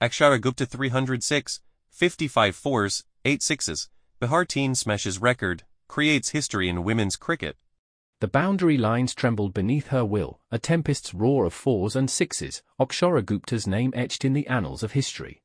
Akshara Gupta 306, 55 fours, 8 sixes. Bihar teen smashes record, creates history in women's cricket. The boundary lines trembled beneath her will, a tempest's roar of fours and sixes, Akshara Gupta's name etched in the annals of history.